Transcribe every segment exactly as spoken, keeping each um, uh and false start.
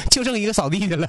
就剩一个扫地的了。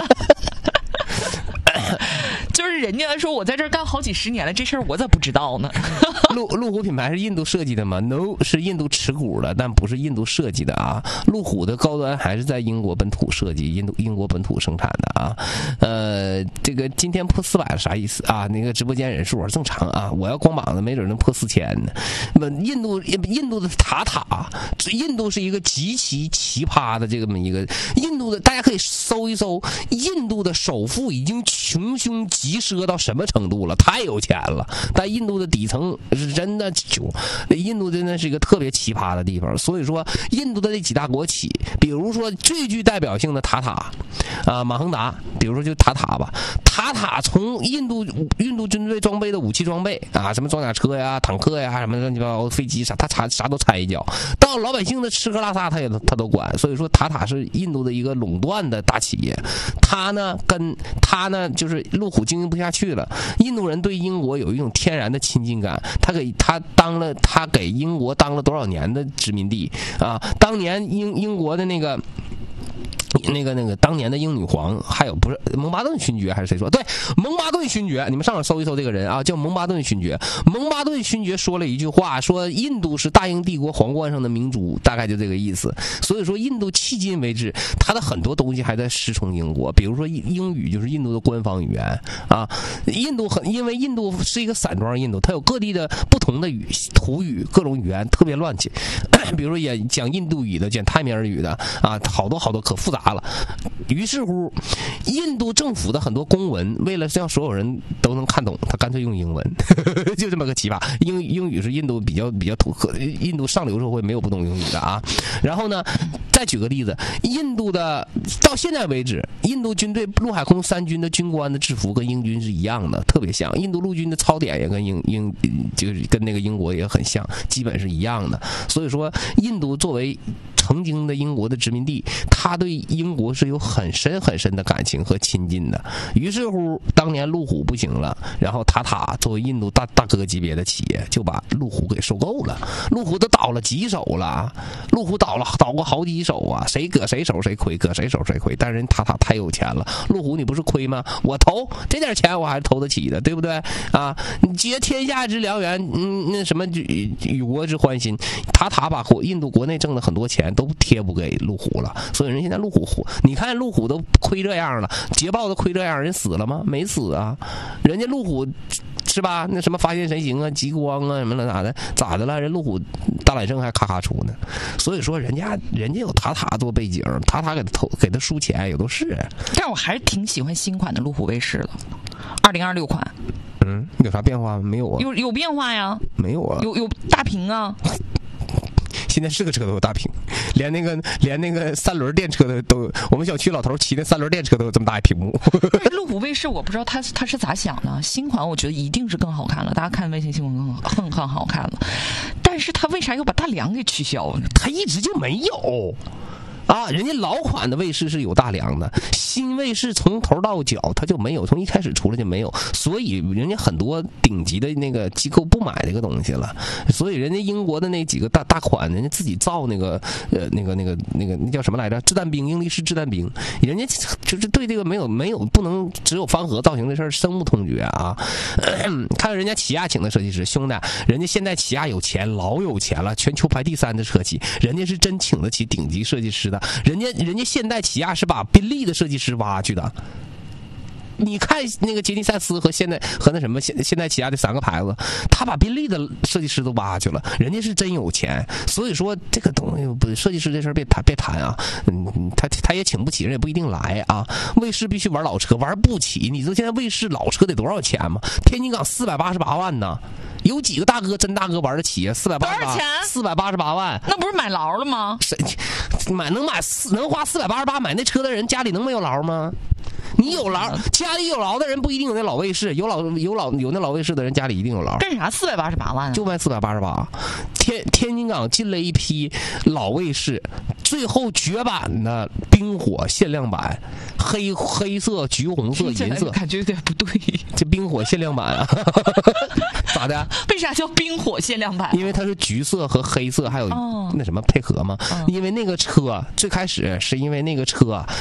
就是人家说我在这儿干好几十年了，这事儿我咋不知道呢？ 路路虎品牌是印度设计的吗 ？No， 是印度持股的，但不是印度设计的啊。路虎的高端还是在英国本土设计，印度英国本土生产的啊。呃，这个今天破四百了啥意思啊？那个直播间人数正常啊，我要光膀子没准能破四千呢。那印度印度的塔塔，印度是一个极其奇葩的这么一个印度的，大家可以搜一搜，印度的首富已经穷凶极奢到什么程度了？太有钱了，但印度的底层是真的穷。印度真的是一个特别奇葩的地方，所以说印度的那几大国企，比如说最具代表性的塔塔啊、马亨达，比如说就塔塔吧，塔塔从印度印度军队装备的武器装备啊，什么装甲车呀、坦克呀、什么乱七八糟飞机啥，他啥啥都掺一脚，到老百姓的吃喝拉撒他也他都管。所以说塔塔是印度的一个垄断的大企业，他呢跟他呢就是路虎经营不下去了。印度人对英国有一种天然的亲近感，他给他当了他给英国当了多少年的殖民地啊？当年英英国的那个。那个那个当年的英女皇，还有不是蒙巴顿勋爵还是谁说？对，蒙巴顿勋爵，你们上网搜一搜这个人啊，叫蒙巴顿勋爵。蒙巴顿勋爵说了一句话，说印度是大英帝国皇冠上的明珠，大概就这个意思。所以说，印度迄今为止，它的很多东西还在师从英国，比如说英语就是印度的官方语言啊。印度很，因为印度是一个散装印度，它有各地的不同的语土语，各种语言特别乱七。比如说也讲印度语的，讲泰米尔语的啊，好多好多可复杂了。于是乎，印度政府的很多公文，为了让所有人都能看懂，他干脆用英文，就这么个奇葩。英英语是印度比较比较土，印度上流社会没有不懂英语的啊。然后呢，再举个例子，印度的到现在为止，印度军队陆海空三军的军官的制服跟英军是一样的，特别像。印度陆军的操点也跟英英就是跟那个英国也很像，基本是一样的。所以说，印度作为曾经的英国的殖民地，他对英国是有很深很深的感情和亲近的。于是乎，当年路虎不行了，然后塔塔作为印度大大哥级别的企业，就把路虎给收购了。路虎都倒了几手了，路虎倒了倒过好几手啊，谁搁谁手谁亏，搁谁手谁亏。但是人塔塔太有钱了，路虎你不是亏吗？我投这点钱我还是投得起的，对不对啊？你结天下之良缘，嗯，那什么与国之欢心，塔塔把国印度国内挣的很多钱都贴补给路虎了，所以人现在路虎虎，你看路虎都亏这样了，捷豹都亏这样，人死了吗？没死啊，人家路虎是吧？那什么发现神行啊、极光啊什么的咋的咋的了？人路虎大揽胜还咔咔出呢，所以说人家人家有塔塔做背景，塔塔给他投给他输钱有都是。 但我还是挺喜欢新款的路虎卫士的，二零二六款。 嗯，有啥变化吗？没有啊。 有有变化呀？ 没有啊。 有有大屏啊。 现在是个车都有大屏，连那个连那个三轮电车的都，我们小区老头骑那三轮电车都有这么大一屏幕。 路虎卫士我不知道他他是咋想的，新款我觉得一定是更好看了，大家看微信新闻更更更好看了，但是他为啥又把大梁给取消呢？ 他一直就没有。啊，人家老款的卫士是有大梁的，新卫士从头到脚它就没有，从一开始出来就没有，所以人家很多顶级的那个机构不买这个东西了，所以人家英国的那几个大大款，人家自己造那个呃那个那个那个那叫什么来着？掷弹兵，英力士掷弹兵，人家就是对这个没有没有不能只有方盒造型的事儿深恶痛绝啊！看人家起亚请的设计师，兄弟，人家现在起亚有钱，老有钱了，全球排第三的车企，人家是真请得起顶级设计师的。人家人家现代起亚是把宾利的设计师挖去的，你看那个杰尼赛斯和现代和那什么现现代起亚这三个牌子，他把宾利的设计师都挖去了，人家是真有钱。所以说这个东西不设计师这事儿别谈别谈啊，嗯，他他也请不起，人也不一定来啊。卫士必须玩老车，玩不起。你知道现在卫士老车得多少钱吗？天津港四百八十八万呢。有几个大哥真大哥玩得起啊？四百八十八，多少钱？四百八十八万， 那不是买劳了吗？ 谁买能买四能花四百八十八买那车的人，家里能没有劳吗？你有劳，家里有劳的人不一定有那老卫士，有老有老有那老卫士的人家里一定有劳。 干啥？四百八十八万、啊， 就卖四百八十八。天天津港进了一批老卫士，最后绝版的冰火限量版，黑黑色、橘红色、银色， 感觉有点不对。 这冰火限量版啊，咋的？ 为啥叫冰火限量版？ 因为它是橘色和黑色，还有那什么配合嘛。哦、因为那个车最开始是因为那个车